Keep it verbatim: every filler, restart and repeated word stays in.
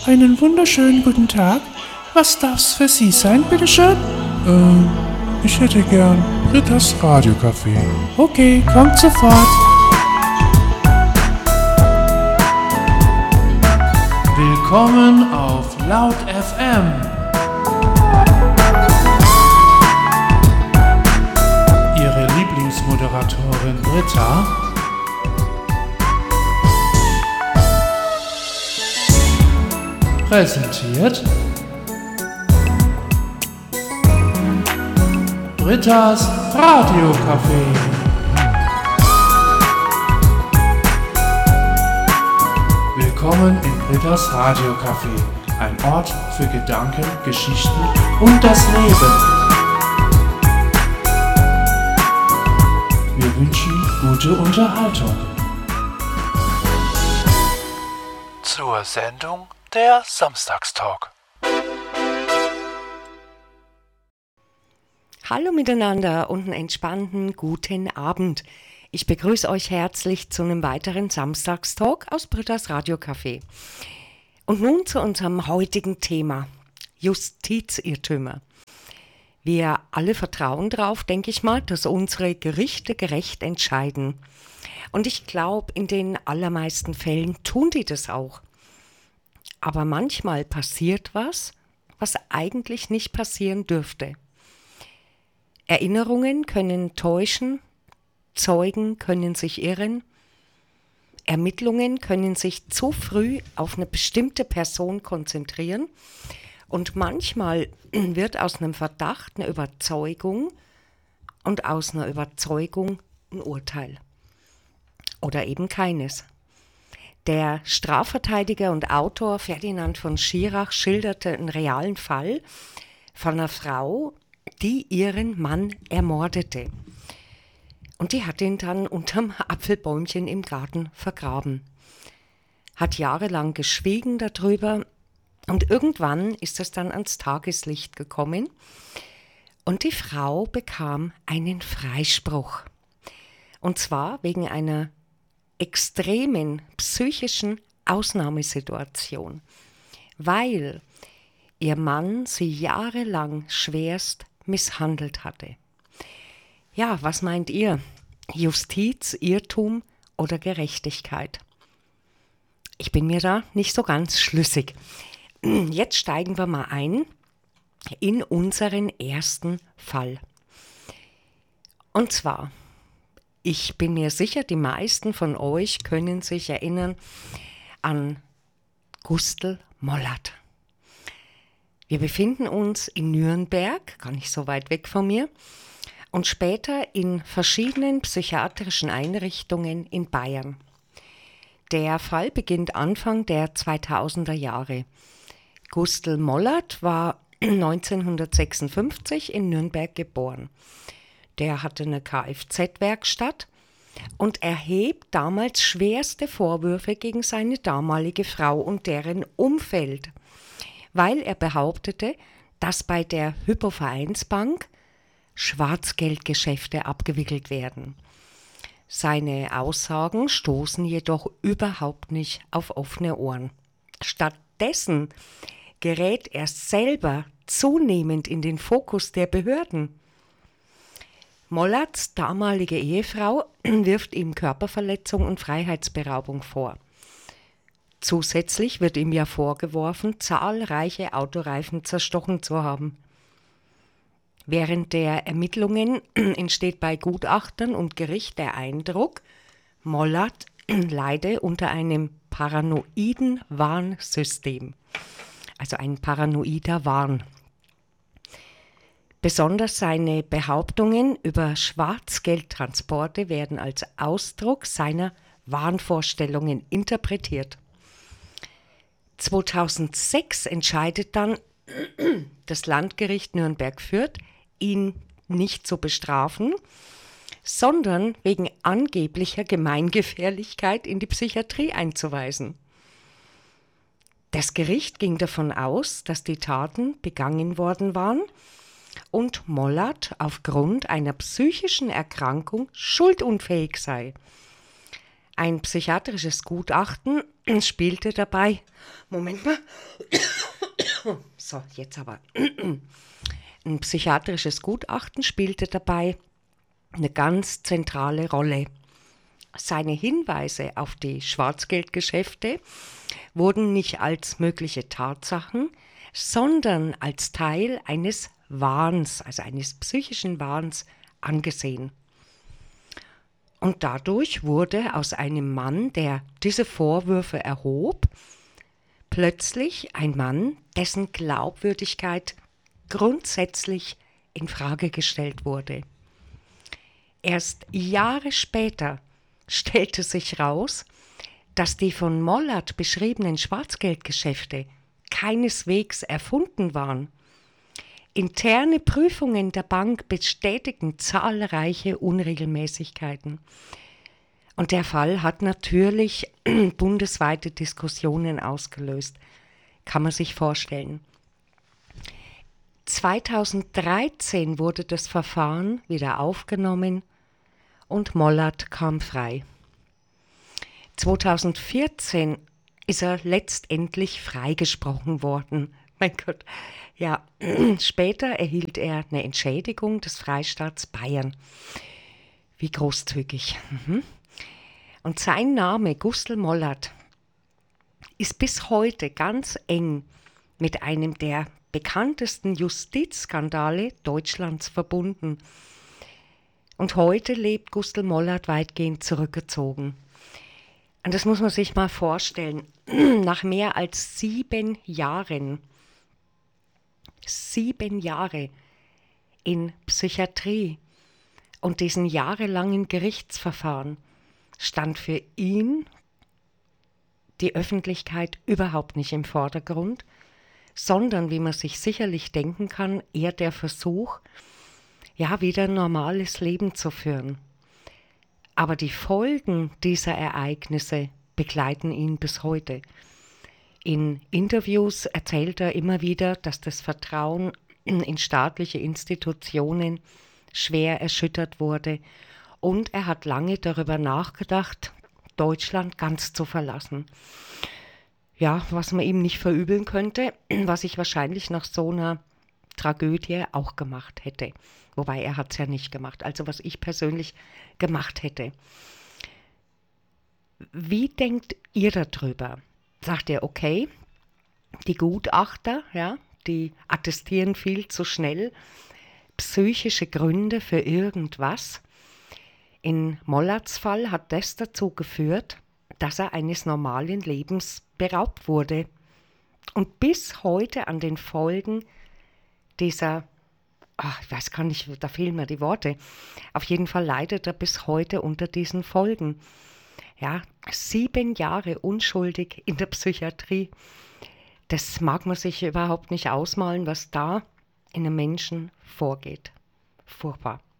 Einen wunderschönen guten Tag. Was darf's für Sie sein, bitteschön? Ähm, ich hätte gern Britta's Radiocafé. Okay, kommt sofort. Willkommen auf Laut F M. Ihre Lieblingsmoderatorin Britta präsentiert Britta's Radiocafé. Willkommen in Britta's Radiocafé, ein Ort für Gedanken, Geschichten und das Leben. Wir wünschen gute Unterhaltung. Zur Sendung der Samstagstalk. Hallo miteinander und einen entspannten guten Abend. Ich begrüße euch herzlich zu einem weiteren Samstagstalk aus Britta's Radiocafé. Und nun zu unserem heutigen Thema, Justizirrtümer. Wir alle vertrauen darauf, denke ich mal, dass unsere Gerichte gerecht entscheiden. Und ich glaube, in den allermeisten Fällen tun die das auch. Aber manchmal passiert was, was eigentlich nicht passieren dürfte. Erinnerungen können täuschen, Zeugen können sich irren, Ermittlungen können sich zu früh auf eine bestimmte Person konzentrieren und manchmal wird aus einem Verdacht eine Überzeugung und aus einer Überzeugung ein Urteil. Oder eben keines. Der Strafverteidiger und Autor Ferdinand von Schirach schilderte einen realen Fall von einer Frau, die ihren Mann ermordete. Und die hat ihn dann unterm Apfelbäumchen im Garten vergraben. Hat jahrelang geschwiegen darüber und irgendwann ist es dann ans Tageslicht gekommen und die Frau bekam einen Freispruch. Und zwar wegen einer extremen psychischen Ausnahmesituation, weil ihr Mann sie jahrelang schwerst misshandelt hatte. Ja, was meint ihr? Justiz, Irrtum oder Gerechtigkeit? Ich bin mir da nicht so ganz schlüssig. Jetzt steigen wir mal ein in unseren ersten Fall. Und zwar, ich bin mir sicher, die meisten von euch können sich erinnern an Gustl Mollert. Wir befinden uns in Nürnberg, gar nicht so weit weg von mir, und später in verschiedenen psychiatrischen Einrichtungen in Bayern. Der Fall beginnt Anfang der zweitausender Jahre. Gustl Mollert war neunzehnhundertsechsundfünfzig in Nürnberg geboren. Der hatte eine Kfz-Werkstatt und erhebt damals schwerste Vorwürfe gegen seine damalige Frau und deren Umfeld, weil er behauptete, dass bei der Hypo-Vereinsbank Schwarzgeldgeschäfte abgewickelt werden. Seine Aussagen stoßen jedoch überhaupt nicht auf offene Ohren. Stattdessen gerät er selber zunehmend in den Fokus der Behörden. Mollerts damalige Ehefrau wirft ihm Körperverletzung und Freiheitsberaubung vor. Zusätzlich wird ihm ja vorgeworfen, zahlreiche Autoreifen zerstochen zu haben. Während der Ermittlungen entsteht bei Gutachtern und Gericht der Eindruck, Mollert leide unter einem paranoiden Warnsystem, also ein paranoider Wahn. Besonders seine Behauptungen über Schwarzgeldtransporte werden als Ausdruck seiner Wahnvorstellungen interpretiert. zweitausendsechs entscheidet dann das Landgericht Nürnberg-Fürth, ihn nicht zu bestrafen, sondern wegen angeblicher Gemeingefährlichkeit in die Psychiatrie einzuweisen. Das Gericht ging davon aus, dass die Taten begangen worden waren und Mollert aufgrund einer psychischen Erkrankung schuldunfähig sei. Ein psychiatrisches Gutachten spielte dabei, Moment mal, so, jetzt aber, ein psychiatrisches Gutachten spielte dabei eine ganz zentrale Rolle. Seine Hinweise auf die Schwarzgeldgeschäfte wurden nicht als mögliche Tatsachen, sondern als Teil eines Wahns, also eines psychischen Wahns angesehen. Und dadurch wurde aus einem Mann, der diese Vorwürfe erhob, plötzlich ein Mann, dessen Glaubwürdigkeit grundsätzlich in Frage gestellt wurde. Erst Jahre später stellte sich raus, dass die von Mollert beschriebenen Schwarzgeldgeschäfte keineswegs erfunden waren. Interne Prüfungen der Bank bestätigten zahlreiche Unregelmäßigkeiten. Und der Fall hat natürlich bundesweite Diskussionen ausgelöst. Kann man sich vorstellen. zweitausenddreizehn wurde das Verfahren wieder aufgenommen und Mollert kam frei. zweitausendvierzehn ist er letztendlich freigesprochen worden. Mein Gott. Ja, später erhielt er eine Entschädigung des Freistaats Bayern. Wie großzügig. Mhm. Und sein Name, Gustl Mollert, ist bis heute ganz eng mit einem der bekanntesten Justizskandale Deutschlands verbunden. Und heute lebt Gustl Mollert weitgehend zurückgezogen. Und das muss man sich mal vorstellen. Nach mehr als sieben Jahren, sieben Jahre in Psychiatrie und diesen jahrelangen Gerichtsverfahren stand für ihn die Öffentlichkeit überhaupt nicht im Vordergrund, sondern, wie man sich sicherlich denken kann, eher der Versuch, ja, wieder ein normales Leben zu führen. Aber die Folgen dieser Ereignisse begleiten ihn bis heute. In Interviews erzählt er immer wieder, dass das Vertrauen in staatliche Institutionen schwer erschüttert wurde und er hat lange darüber nachgedacht, Deutschland ganz zu verlassen. Ja, was man ihm nicht verübeln könnte, was ich wahrscheinlich nach so einer Tragödie auch gemacht hätte. Wobei er hat es ja nicht gemacht, also was ich persönlich gemacht hätte. Wie denkt ihr darüber? Sagt ihr, okay, die Gutachter, ja, die attestieren viel zu schnell psychische Gründe für irgendwas. In Mollerts Fall hat das dazu geführt, dass er eines normalen Lebens beraubt wurde und bis heute an den Folgen dieser, ach, ich weiß gar nicht, da fehlen mir die Worte, auf jeden Fall leidet er bis heute unter diesen Folgen. Ja, sieben Jahre unschuldig in der Psychiatrie, das mag man sich überhaupt nicht ausmalen, was da in einem Menschen vorgeht. Furchtbar.